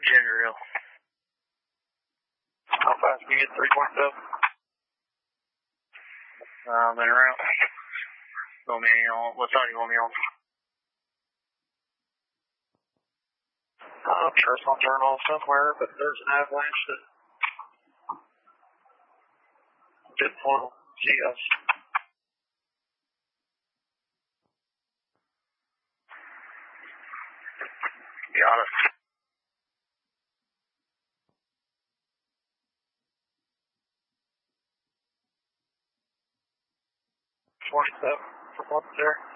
Ginger Hill. How fast can you get 3.7? In route. Want me on, what side do you want me on? I'm sure it's going to turn off somewhere, but there's an avalanche that didn't want to see us. Got it. $27 from up there.